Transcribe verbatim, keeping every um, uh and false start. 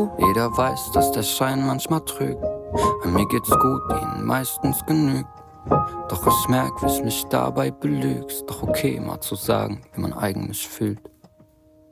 du? Jeder weiß, dass der Schein manchmal trügt. An mir geht's gut, ihnen meistens genügt. Doch ich merk, wie ich mich dabei belügst. Doch okay, mal zu sagen, wie man eigentlich fühlt.